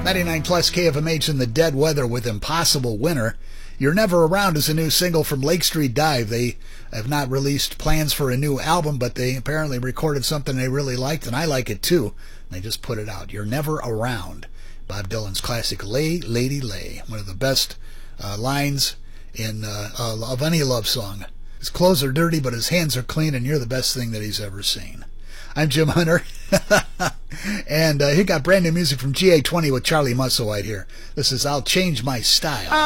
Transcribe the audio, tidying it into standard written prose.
99 plus KFMH in the dead weather with Impossible Winter. You're Never Around is a new single from Lake Street Dive. They have not released plans for a new album, but they apparently recorded something they really liked, and I like it too. They just put it out. You're Never Around. Bob Dylan's classic Lay, Lady Lay. One of the best lines of any love song. His clothes are dirty, but his hands are clean, and you're the best thing that he's ever seen. I'm Jim Hunter, and he got brand new music from GA20 with Charlie Musselwhite here. This is I'll Change My Style.